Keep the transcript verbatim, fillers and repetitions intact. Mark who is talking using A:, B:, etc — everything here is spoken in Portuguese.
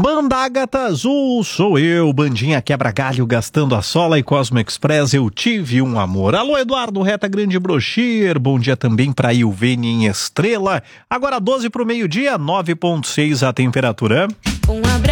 A: Banda Ágata Azul, sou eu, bandinha quebra-galho gastando a sola e Cosmo Express, eu tive um amor. Alô, Eduardo Reta Grande Brochir, bom dia também pra Ilvene em Estrela. Agora doze pro meio-dia, nove ponto seis a temperatura.
B: Um abraço.